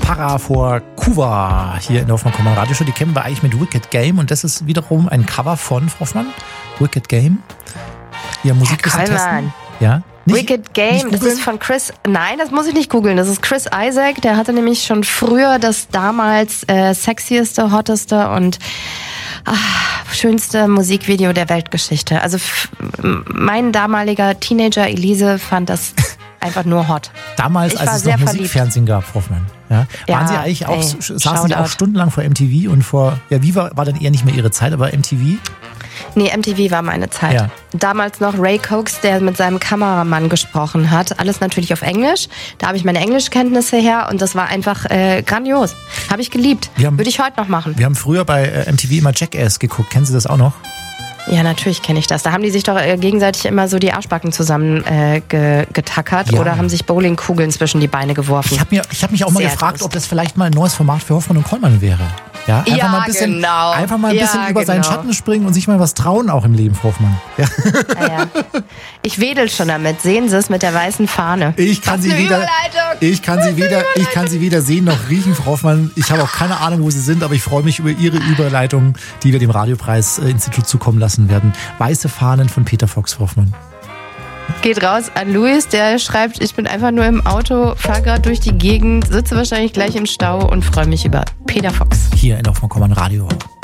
Para vor Kuva hier in der Hoffmann Radioshow. Die kennen wir eigentlich mit Wicked Game und das ist wiederum ein Cover von Hoffmann. Wicked Game. Ihr Musikwissen testen. Ja. Wicked Game, das ist von Chris. Nein, das muss ich nicht googeln. Das ist Chris Isaak. Der hatte nämlich schon früher das damals sexieste, hotteste und schönste Musikvideo der Weltgeschichte. Also mein damaliger Teenager Elise fand das einfach nur hot. Damals, als es noch Musikfernsehen gab, Hoffmann. Ja? Waren Sie eigentlich auch, saßen Sie auch stundenlang vor MTV und Viva war dann eher nicht mehr Ihre Zeit, aber MTV? Nee, MTV war meine Zeit. Ja. Damals noch Ray Cox, der mit seinem Kameramann gesprochen hat. Alles natürlich auf Englisch. Da habe ich meine Englischkenntnisse her und das war einfach grandios. Habe ich geliebt. Würde ich heute noch machen. Wir haben früher bei MTV immer Jackass geguckt. Kennen Sie das auch noch? Ja, natürlich kenne ich das. Da haben die sich doch gegenseitig immer so die Arschbacken zusammen getackert oder haben sich Bowlingkugeln zwischen die Beine geworfen. Ich hab mich auch mal gefragt, ob das vielleicht mal ein neues Format für Hoffmann und Kollmann wäre. Ja, einfach mal ein bisschen über seinen Schatten springen und sich mal was trauen auch im Leben, Frau Hoffmann. Ja. Ja. Ich wedel schon damit. Sehen Sie es mit der weißen Fahne. Ich kann sie weder sehen noch riechen, Frau Hoffmann. Ich habe auch keine Ahnung, wo Sie sind, aber ich freue mich über Ihre Überleitung, die wir dem Radiopreis-Institut zukommen lassen werden. Weiße Fahnen von Peter Fox, Frau Hoffmann. Geht raus an Luis, der schreibt, ich bin einfach nur im Auto, fahre gerade durch die Gegend, sitze wahrscheinlich gleich im Stau und freue mich über Peter Fox. Hier in Hoffmann Radio.